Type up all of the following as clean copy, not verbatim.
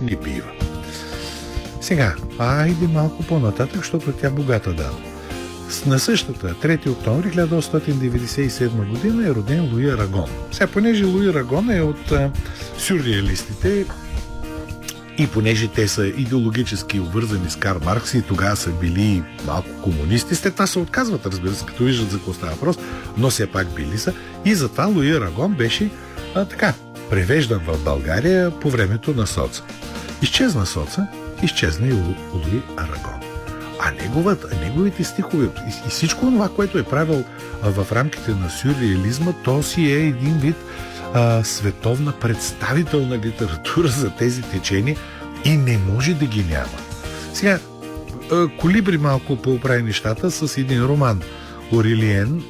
не бива. Сега, айде малко по-нататък, защото тя богата дама. На същата, 3 октомври 1897 година е роден Луи Арагон. Сега, понеже Луи Арагон е от сюрреалистите и понеже те са идеологически обвързани с Карл Маркс и тогава са били малко комунисти, след това се отказват, разбира се, като виждат за какво става въпрос, но все пак били са. И затова Луи Арагон беше превеждан в България по времето на соца. Изчезна соца, изчезна и Луи Арагон. А неговите стихове и всичко това, което е правил в рамките на сюрреализма, то си е един вид световна представителна литература за тези течения и не може да ги няма. Сега, Колибри малко поправи нещата с един роман Орелиен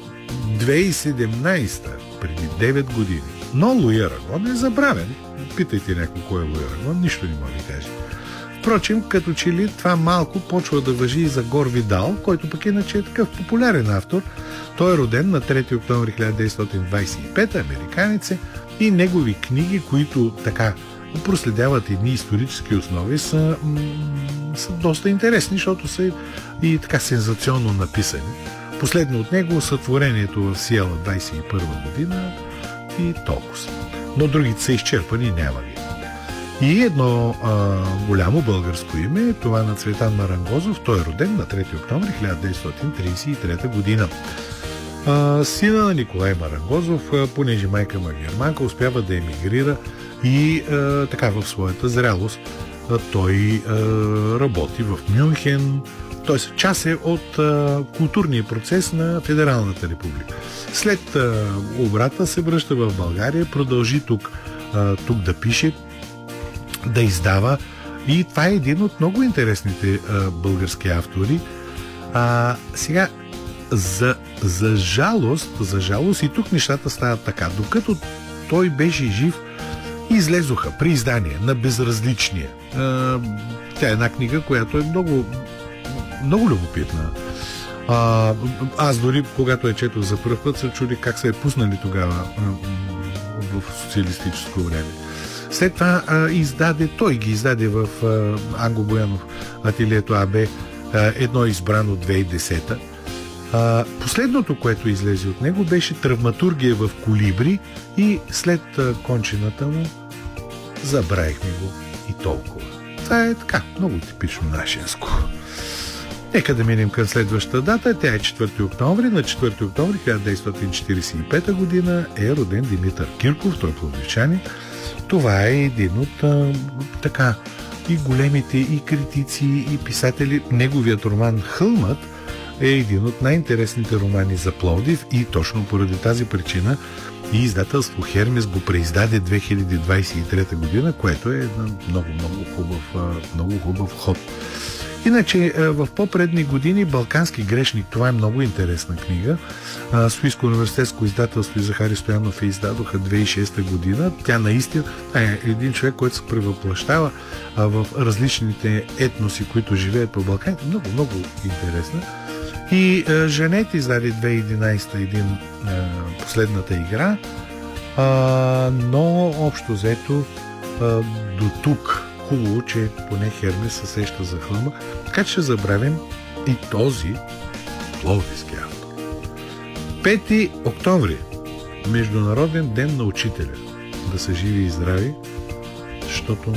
2017, преди 9 години. Но Луи Арагон е забравен. Питайте някой кой е Луи Арагон, нищо не може да каже. Впрочем, като че ли това малко почва да важи и за Гор Видал, който пък иначе е такъв популярен автор. Той е роден на 3 октомври 1925, американец е, и негови книги, които така проследяват едни исторически основи, са доста интересни, защото са и така сензационно написани. Последно от него Сътворението в Сиела 21 година и толкова. Но другите са изчерпани и няма ги. И едно голямо българско име, това на Цветан Марангозов. Той е роден на 3 октомври 1933 година. Сина на Николай Марангозов, понеже майка му е германка, успява да емигрира и така в своята зрялост той работи в Мюнхен, т.е. част е от културния процес на Федералната република. След обрата се връща в България, продължи тук да пише, да издава, и това е един от много интересните български автори. Сега, за жалост и тук нещата стават така. Докато той беше жив, излезоха при издание на Безразличния. Тя е една книга, която е много, много любопитна. Аз дори, когато я четох за пръв път, се чуди как се е пуснали тогава в социалистическо време. След това той ги издаде в Анго Боянов ателието АБ, едно избрано 2010. Последното, което излезе от него, беше Травматургия в Колибри и след кончината му забравихме го и толкова. Това е така, много типично нашенско. Нека да минем към следващата дата. Тя е 4 октомври. На 4 октомври 1945 година е роден Димитър Кирков, той е пловдивчанин. Това е един от и големите и критици, и писатели. Неговият роман Хълмът е един от най-интересните романи за Пловдив и точно поради тази причина и издателство Хермес го преиздаде 2023 година, което е много хубав ход. Иначе в по-предни години Балкански грешник, това е много интересна книга. Софийско университетско издателство и Захари Стоянов я издадоха 2006 година. Тя наистина е един човек, който се превъплъщава в различните етноси, които живеят по Балканите. Много интересна. И Жанет издаде 2011 последната игра, но общо взето до тук. Хубаво, че поне Хермес се сеща за Хълма, така че ще забравим и този пловдивски автор. 5 октомври, Международен ден на учителя. Да са живи и здрави, защото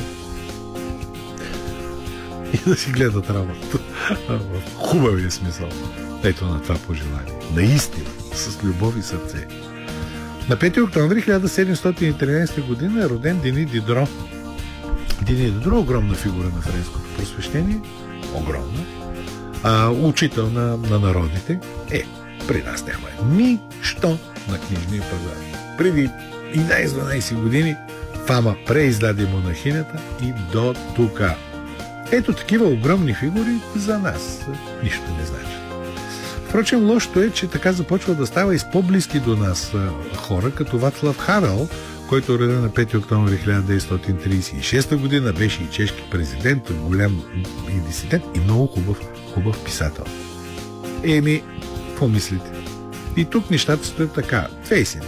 и да си гледат работата в хубавия смисъл. Ето на това пожелание. Наистина, с любов и сърце. На 5 октомври 1713 година е роден Дени Дидро. Дени Дидро, огромна фигура на френското просвещение, огромна, учител на народите. При нас няма нищо на книжния пазар. Преди 11-12 години Фама преиздаде Монахинята и до тука. Ето такива огромни фигури за нас нищо не значат. Впрочем, лошото е, че така започва да става и с по-близки до нас хора, като Вацлав Хавел, който е роден на 5 октомври 1936 година, беше и чешки президент, голям и дисидент и много хубав писател. Какво мислите? И тук нещата стоят така.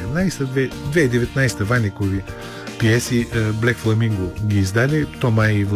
2017-2019 Ваникови пиеси Блек Фламинго ги издаде, Тома и